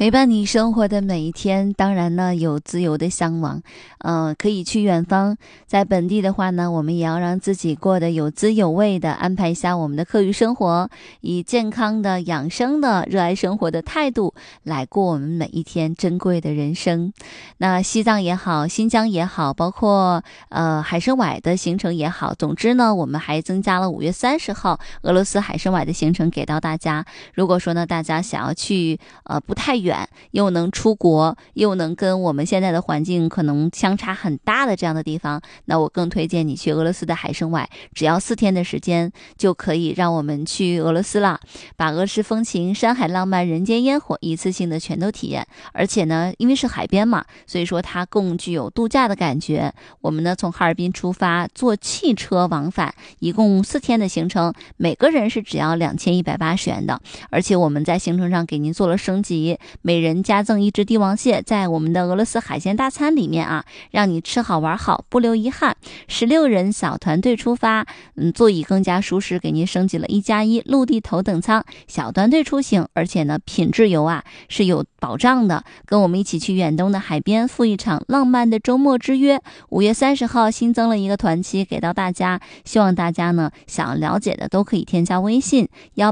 陪伴你生活的每一天。当然呢，有自由的向往，可以去远方。在本地的话呢，我们也要让自己过得有滋有味的，安排一下我们的课余生活，以健康的、养生的、热爱生活的态度来过我们每一天珍贵的人生。那西藏也好，新疆也好，包括海参崴的行程也好，总之呢，我们还增加了5月30号俄罗斯海参崴的行程给到大家。如果说呢，大家想要去不太远，又能出国，又能跟我们现在的环境可能相差很大的这样的地方，那我更推荐你去俄罗斯的海参崴，只要4天的时间就可以让我们去俄罗斯了，把俄式风情、山海浪漫、人间烟火一次性的全都体验。而且呢，因为是海边嘛，所以说它更具有度假的感觉。我们呢从哈尔滨出发，坐汽车往返，一共4天的行程，每个人是只要2180元的。而且我们在行程上给您做了升级，每人加赠1只帝王蟹，在我们的俄罗斯海鲜大餐里面啊，让你吃好玩好，不留遗憾。16人小团队出发，座椅更加舒适，给您升级了1+1陆地头等舱，小团队出行，而且呢品质游啊是有保障的，跟我们一起去远东的海边赴一场浪漫的周末之约。5月30号新增了一个团期给到大家，希望大家呢想了解的都可以添加微信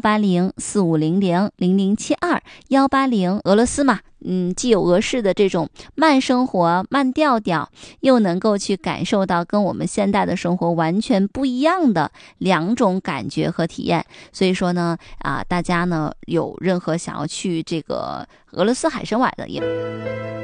18045000072，180俄罗斯嘛，既有俄式的这种慢生活、慢调调，又能够去感受到跟我们现代的生活完全不一样的2种感觉和体验。所以说呢，大家呢有任何想要去这个俄罗斯海参崴的也